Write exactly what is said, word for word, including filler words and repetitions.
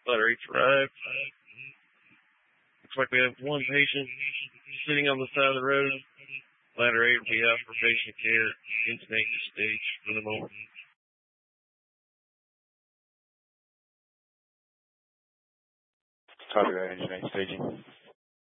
Ladder eight's arrived. Looks like we have one patient sitting on the side of the road. Ladder eight will be out for patient care. Intubation stage for the moment. Copy that, intubation staging.